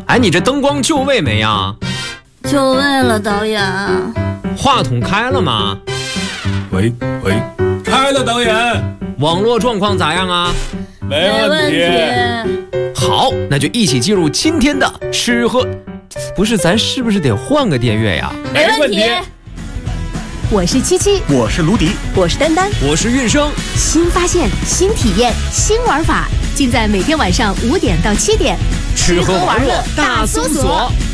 哎，你这灯光就位没呀？ 就位了，导演。 话筒开了吗？ 喂，开了，导演。 网络状况咋样啊？ 没问题。 好，那就一起进入今天的吃喝。不是，咱是不是得换个电乐呀？ 没问题。 我是七七， 我是卢迪， 我是丹丹， 我是韵生。 新发现，新体验，新玩法，尽在每天晚上5点到7点， 吃喝玩乐大搜索。